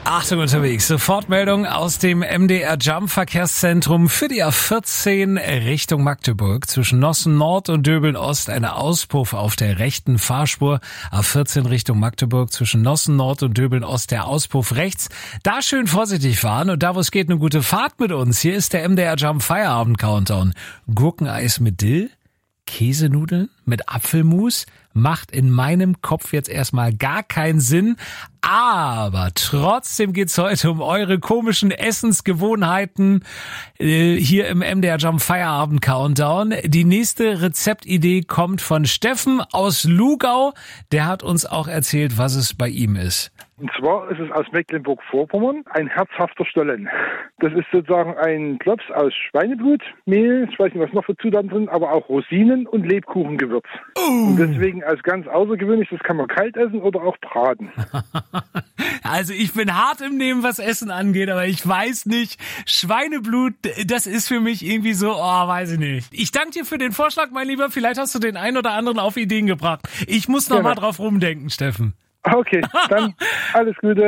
Achtung unterwegs, Sofortmeldung aus dem MDR Jump Verkehrszentrum für die A14 Richtung Magdeburg. Zwischen Nossen Nord und Döbeln Ost eine Auspuff auf der rechten Fahrspur. A14 Richtung Magdeburg zwischen Nossen Nord und Döbeln Ost der Auspuff rechts. Da schön vorsichtig fahren und da wo es geht eine gute Fahrt mit uns. Hier ist der MDR Jump Feierabend Countdown. Gurkeneis mit Dill? Käsenudeln mit Apfelmus macht in meinem Kopf jetzt erstmal gar keinen Sinn, aber trotzdem geht's heute um eure komischen Essensgewohnheiten hier im MDR Jump Feierabend Countdown. Die nächste Rezeptidee kommt von Steffen aus Lugau. Der hat uns auch erzählt, was es bei ihm ist. Und zwar ist es aus Mecklenburg-Vorpommern ein herzhafter Stollen. Das ist sozusagen ein Klops aus Schweineblut, Mehl, ich weiß nicht, was noch für Zutaten sind, aber auch Rosinen und Lebkuchengewürz. Und deswegen als ganz außergewöhnlich, das kann man kalt essen oder auch braten. Also ich bin hart im Nehmen, was Essen angeht, aber ich weiß nicht, Schweineblut, das ist für mich irgendwie so, weiß ich nicht. Ich danke dir für den Vorschlag, mein Lieber, vielleicht hast du den einen oder anderen auf Ideen gebracht. Ich muss noch mal drauf rumdenken, Steffen. Okay, dann alles Gute.